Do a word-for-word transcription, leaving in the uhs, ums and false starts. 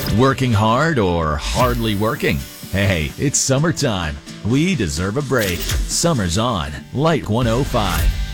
Working hard or hardly working? Hey, it's summertime. We deserve a break. Summer's on. Light one oh five.